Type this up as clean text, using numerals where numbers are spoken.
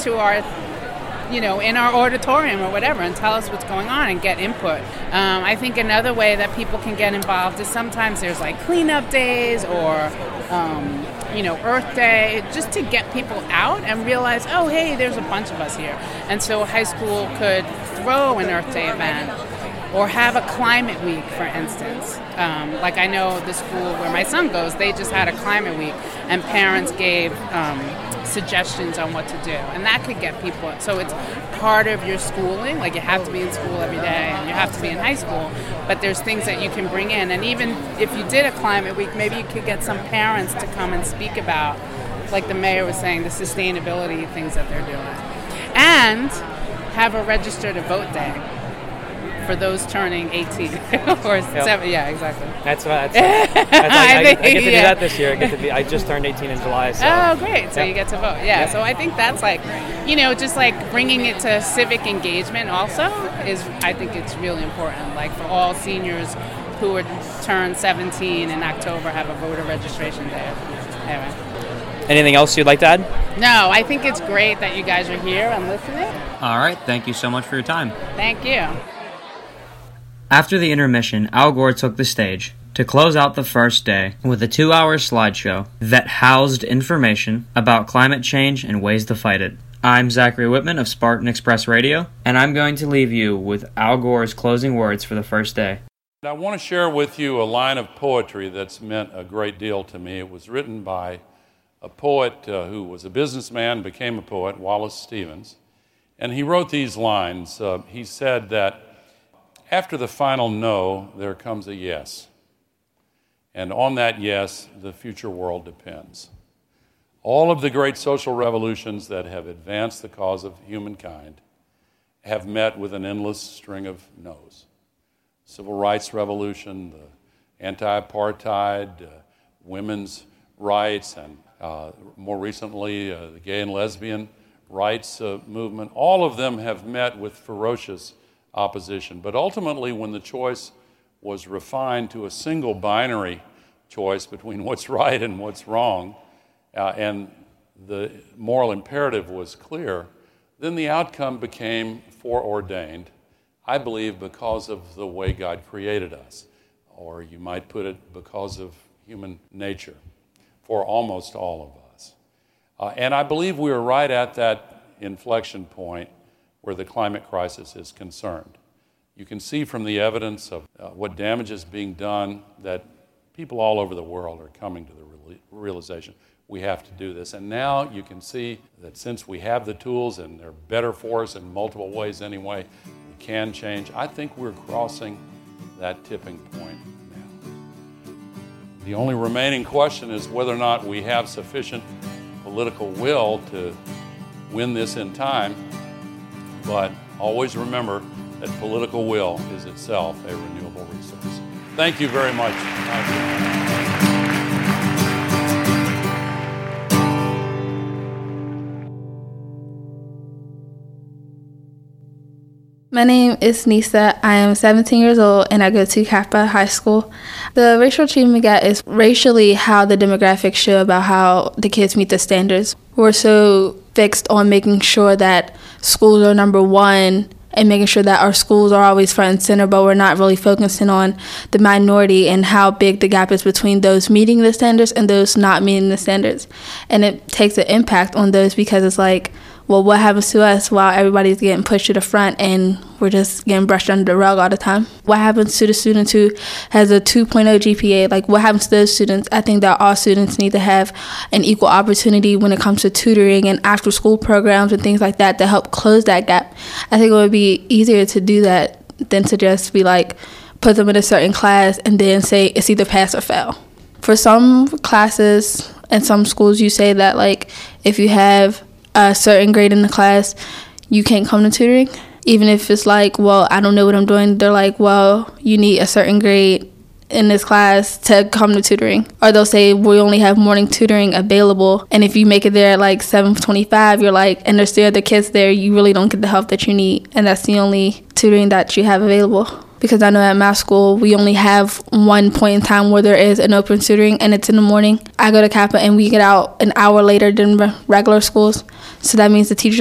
to our, in our auditorium or whatever, and tell us what's going on and get input. I think another way that people can get involved is sometimes there's like cleanup days or, Earth Day, just to get people out and realize, oh, hey, there's a bunch of us here. And so high school could throw an Earth Day event or have a climate week, for instance. Like I know the school where my son goes, they just had a climate week, and parents gave suggestions on what to do. And that could get people. So it's part of your schooling. Like you have to be in school every day and you have to be in high school. But there's things that you can bring in. And even if you did a climate week, maybe you could get some parents to come and speak about, like the mayor was saying, the sustainability things that they're doing. And have a register to vote day for those turning 18 or 7. Yeah, exactly. That's I get to do that this year. I just turned 18 in July. So. Oh, great. So you get to vote. Yeah. So I think that's like, just like bringing it to civic engagement also I think it's really important. Like for all seniors who would turn 17 in October, have a voter registration day. Anyway. Anything else you'd like to add? No, I think it's great that you guys are here and listening. All right. Thank you so much for your time. Thank you. After the intermission, Al Gore took the stage to close out the first day with a 2-hour slideshow that housed information about climate change and ways to fight it. I'm Zachary Whitman of Spartan Express Radio, and I'm going to leave you with Al Gore's closing words for the first day. I want to share with you a line of poetry that's meant a great deal to me. It was written by a poet who was a businessman, became a poet, Wallace Stevens, and he wrote these lines. He said that after the final no, there comes a yes. And on that yes, the future world depends. All of the great social revolutions that have advanced the cause of humankind have met with an endless string of no's. Civil rights revolution, the anti-apartheid, women's rights, and more recently, the gay and lesbian rights movement. All of them have met with ferocious opposition. But ultimately, when the choice was refined to a single binary choice between what's right and what's wrong, and the moral imperative was clear, then the outcome became foreordained, I believe, because of the way God created us, or you might put it because of human nature, for almost all of us. And I believe we are right at that inflection point where the climate crisis is concerned. You can see from the evidence of what damage is being done that people all over the world are coming to the realization we have to do this. And now you can see that since we have the tools and they're better for us in multiple ways anyway, we can change. I think we're crossing that tipping point now. The only remaining question is whether or not we have sufficient political will to win this in time. But always remember that political will is itself a renewable resource. Thank you very much. My name is Nisa. I am 17 years old and I go to Kappa High School. The racial achievement gap is racially how the demographics show about how the kids meet the standards. We're so fixed on making sure that schools are number one and making sure that our schools are always front and center, but we're not really focusing on the minority and how big the gap is between those meeting the standards and those not meeting the standards. And it takes an impact on those because it's like, well, what happens to us while everybody's getting pushed to the front and we're just getting brushed under the rug all the time? What happens to the student who has a 2.0 GPA? Like, what happens to those students? I think that all students need to have an equal opportunity when it comes to tutoring and after-school programs and things like that to help close that gap. I think it would be easier to do that than to just be like, put them in a certain class and then say it's either pass or fail. For some classes and some schools, you say that, like, if you have a certain grade in the class, you can't come to tutoring. Even if it's like, well, I don't know what I'm doing, they're like, well, you need a certain grade in this class to come to tutoring. Or they'll say, we only have morning tutoring available, and if you make it there at like 7:25, you're like, and there's still other kids there, you really don't get the help that you need, and that's the only tutoring that you have available. Because I know at my school, we only have one point in time where there is an open tutoring, and it's in the morning. I go to Kappa, and we get out an hour later than regular schools. So that means the teachers